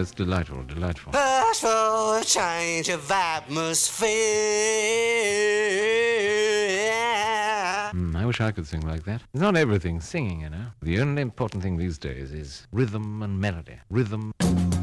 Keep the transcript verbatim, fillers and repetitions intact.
Yes, delightful, delightful. Ask for a change of atmosphere. Mm, I wish I could sing like that. It's not everything singing, you know. The only important thing these days is rhythm and melody. Rhythm...